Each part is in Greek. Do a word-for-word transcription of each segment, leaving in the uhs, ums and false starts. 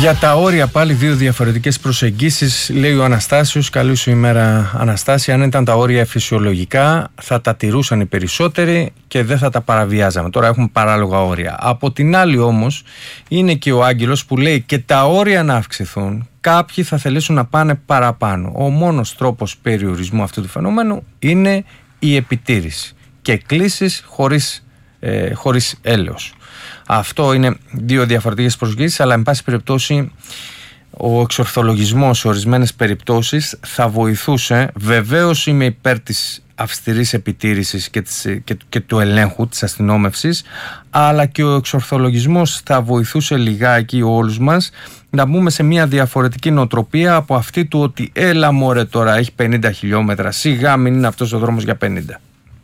Για τα όρια πάλι δύο διαφορετικές προσεγγίσεις, λέει ο Αναστάσιος. Καλή σου ημέρα, Αναστάση. Αν ήταν τα όρια φυσιολογικά θα τα τηρούσαν οι περισσότεροι και δεν θα τα παραβιάζαμε. Τώρα έχουμε παράλογα όρια. Από την άλλη όμως είναι και ο Άγγελος που λέει και τα όρια να αυξηθούν, κάποιοι θα θελήσουν να πάνε παραπάνω. Ο μόνος τρόπος περιορισμού αυτού του φαινομένου είναι η επιτήρηση και κλήσεις χωρίς, ε, χωρίς έλεος. Αυτό είναι δύο διαφορετικές προσεγγίσεις, αλλά εν πάση περιπτώσει ο εξορθολογισμός σε ορισμένες περιπτώσεις θα βοηθούσε. Βεβαίως είμαι υπέρ της αυστηρής επιτήρησης και, της, και, και του ελέγχου της αστυνόμευσης, αλλά και ο εξορθολογισμός θα βοηθούσε λιγάκι όλους μας να μπούμε σε μια διαφορετική νοοτροπία από αυτή του ότι έλα μωρέ τώρα έχει πενήντα χιλιόμετρα, σιγά μην είναι αυτός ο δρόμος για πενήντα.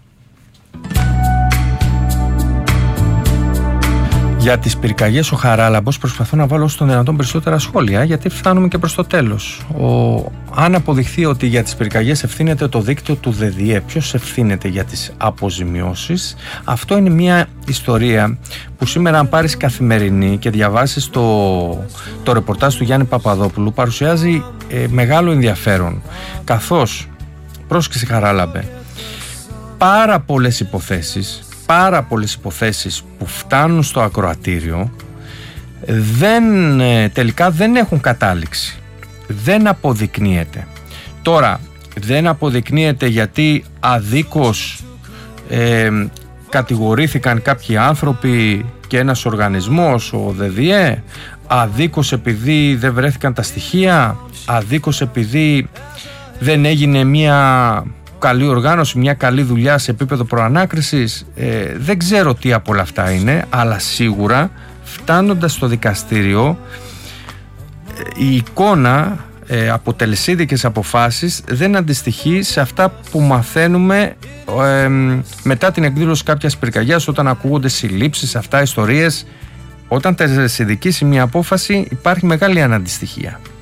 Για τις πυρκαγιές ο Χαράλαμπος προσπαθώ να βάλω όσο το δυνατόν περισσότερα σχόλια, γιατί φτάνουμε και προς το τέλος. Ο... Αν αποδειχθεί ότι για τις πυρκαγιές ευθύνεται το δίκτυο του ΔΔΕ, ποιος ευθύνεται για τις αποζημιώσεις? Αυτό είναι μια ιστορία που σήμερα αν πάρεις Καθημερινή και διαβάσεις το, το ρεπορτάζ του Γιάννη Παπαδόπουλου, παρουσιάζει ε, μεγάλο ενδιαφέρον, καθώς, πρόσεξε Χαράλαμπε, πάρα πολλές υποθέσεις πάρα πολλές υποθέσεις που φτάνουν στο ακροατήριο δεν, τελικά δεν έχουν κατάληξη, δεν αποδεικνύεται. Τώρα δεν αποδεικνύεται γιατί αδίκως ε, κατηγορήθηκαν κάποιοι άνθρωποι και ένας οργανισμός, ο ΔΔΕ, αδίκως επειδή δεν βρέθηκαν τα στοιχεία, αδίκως επειδή δεν έγινε μια καλή οργάνωση, μια καλή δουλειά σε επίπεδο προανάκρισης. Ε, δεν ξέρω τι από όλα αυτά είναι, αλλά σίγουρα φτάνοντας στο δικαστήριο η εικόνα ε, από τελεσίδικες αποφάσεις δεν αντιστοιχεί σε αυτά που μαθαίνουμε ε, μετά την εκδήλωση κάποιας πυρκαγιάς, όταν ακούγονται συλλήψεις, αυτά ιστορίες. Όταν τελεσιδικήσει μια απόφαση υπάρχει μεγάλη αναντιστοιχία.